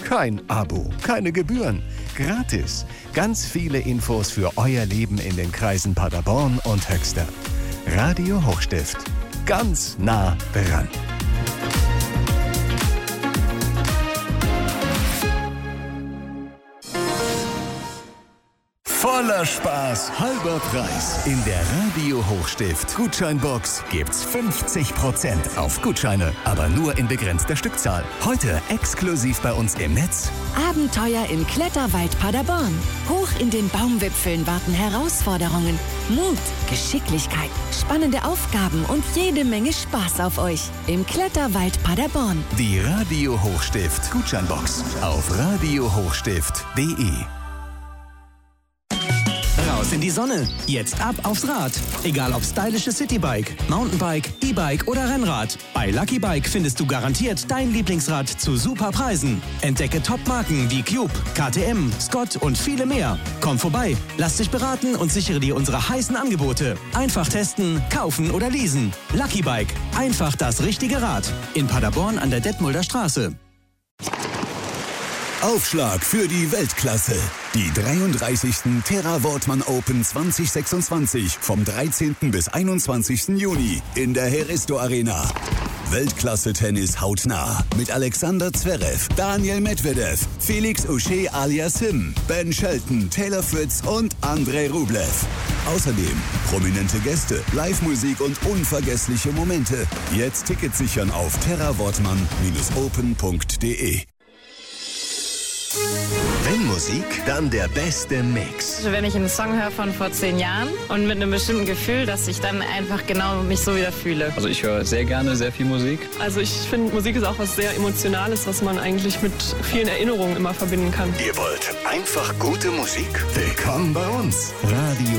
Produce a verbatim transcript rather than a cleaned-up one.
Kein Abo, keine Gebühren, gratis. Ganz viele Infos für euer Leben in den Kreisen Paderborn und Höxter. Radio Hochstift. Ganz nah dran. Voller Spaß, halber Preis. In der Radio Hochstift Gutscheinbox gibt's fünfzig Prozent auf Gutscheine, aber nur in begrenzter Stückzahl. Heute exklusiv bei uns im Netz. Abenteuer im Kletterwald Paderborn. Hoch in den Baumwipfeln warten Herausforderungen, Mut, Geschicklichkeit, spannende Aufgaben und jede Menge Spaß auf euch. Im Kletterwald Paderborn. Die Radio Hochstift Gutscheinbox auf radio hochstift punkt de. Raus in die Sonne. Jetzt ab aufs Rad. Egal ob stylisches Citybike, Mountainbike, E-Bike oder Rennrad. Bei Lucky Bike findest du garantiert dein Lieblingsrad zu super Preisen. Entdecke Top-Marken wie Cube, K T M, Scott und viele mehr. Komm vorbei, lass dich beraten und sichere dir unsere heißen Angebote. Einfach testen, kaufen oder leasen. Lucky Bike. Einfach das richtige Rad. In Paderborn an der Detmolder Straße. Aufschlag für die Weltklasse. Die dreiunddreißigsten Terra Wortmann Open zwanzig sechsundzwanzig vom dreizehnten bis einundzwanzigsten Juni in der Heristo Arena. Weltklasse-Tennis hautnah mit Alexander Zverev, Daniel Medvedev, Felix Auger aliasim, Ben Shelton, Taylor Fritz und Andrei Rublev. Außerdem prominente Gäste, Live-Musik und unvergessliche Momente. Jetzt Tickets sichern auf terra wortmann open punkt de. Wenn Musik, dann der beste Mix. Wenn ich einen Song höre von vor zehn Jahren und mit einem bestimmten Gefühl, dass ich dann einfach genau mich so wieder fühle. Also ich höre sehr gerne sehr viel Musik. Also ich finde, Musik ist auch was sehr Emotionales, was man eigentlich mit vielen Erinnerungen immer verbinden kann. Ihr wollt einfach gute Musik? Willkommen bei uns. Radio